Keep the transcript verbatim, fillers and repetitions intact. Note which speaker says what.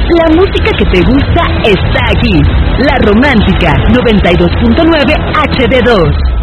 Speaker 1: La música que te gusta está aquí. La Romántica noventa y dos punto nueve H D dos.